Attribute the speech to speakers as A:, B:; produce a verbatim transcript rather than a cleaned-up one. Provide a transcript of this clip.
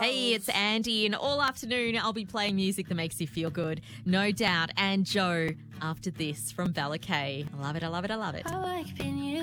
A: Hey, it's Andy, and all afternoon I'll be playing music that makes you feel good, no doubt. And Joe, after this from Bella K. I love it, I love it, I love it.
B: I like being you.